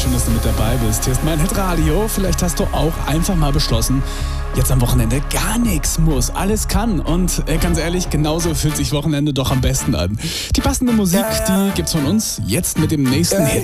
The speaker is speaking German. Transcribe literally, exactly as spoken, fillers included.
schön, dass du mit dabei bist. Hier ist mein Hitradio. Vielleicht hast du auch einfach mal beschlossen, jetzt am Wochenende gar nichts muss, alles kann. Und äh, ganz ehrlich, genauso fühlt sich Wochenende doch am besten an. Die passende Musik, die gibt's von uns jetzt mit dem nächsten Hit.